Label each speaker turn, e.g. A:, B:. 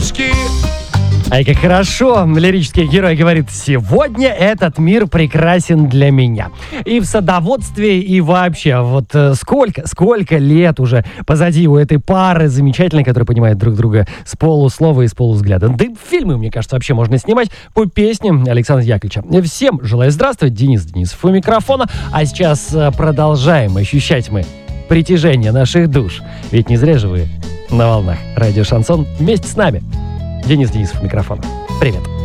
A: девушки.
B: Ай, как хорошо, лирический герой говорит: сегодня этот мир прекрасен для меня. И в садоводстве, и вообще, вот сколько лет уже позади у этой пары замечательной, которые понимают друг друга с полуслова и с полувзгляда. Да и фильмы, мне кажется, вообще можно снимать по песням Александра Яковлевича. Всем желаю здравствовать, Денисов у микрофона. А сейчас продолжаем ощущать мы притяжение наших душ. Ведь не зря же вы на волнах радио Шансон вместе с нами. Денисов микрофон. Привет.